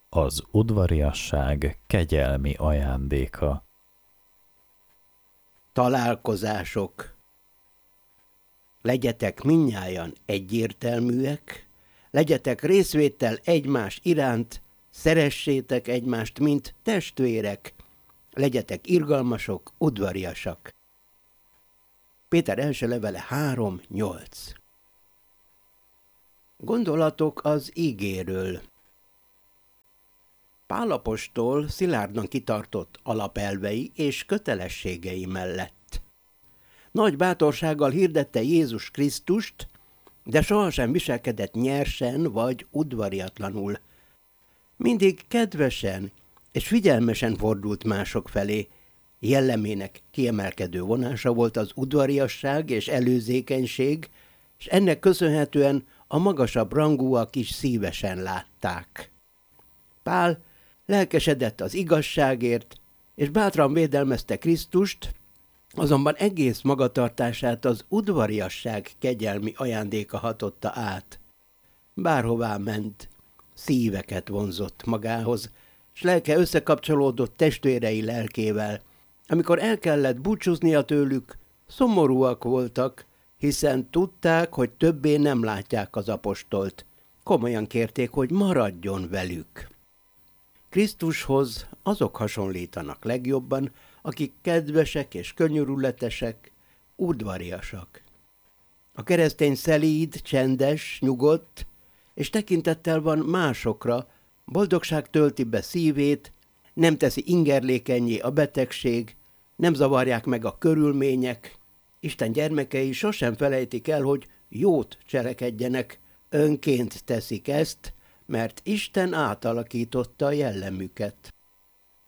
Az udvariasság kegyelmi ajándéka. Találkozások. Legyetek mindnyájan egyértelműek, legyetek részvéttel egymás iránt, szeressétek egymást, mint testvérek, legyetek irgalmasok, udvariasak. Péter első levele 3:8. Gondolatok az ígéről. Pál apostol szilárdan kitartott alapelvei és kötelességei mellett. Nagy bátorsággal hirdette Jézus Krisztust, de sohasem viselkedett nyersen vagy udvariatlanul. Mindig kedvesen és figyelmesen fordult mások felé. Jellemének kiemelkedő vonása volt az udvariasság és előzékenység, és ennek köszönhetően a magasabb rangúak is szívesen látták. Pál lelkesedett az igazságért, és bátran védelmezte Krisztust, azonban egész magatartását az udvariasság kegyelmi ajándéka hatotta át. Bárhová ment, szíveket vonzott magához, s lelke összekapcsolódott testvérei lelkével. Amikor el kellett búcsúznia tőlük, szomorúak voltak, hiszen tudták, hogy többé nem látják az apostolt. Komolyan kérték, hogy maradjon velük. Krisztushoz azok hasonlítanak legjobban, akik kedvesek és könyörületesek, udvariasak. A keresztény szelíd, csendes, nyugodt, és tekintettel van másokra, boldogság tölti be szívét, nem teszi ingerlékennyé a betegség, nem zavarják meg a körülmények. Isten gyermekei sosem felejtik el, hogy jót cselekedjenek, önként teszik ezt, mert Isten átalakította a jellemüket.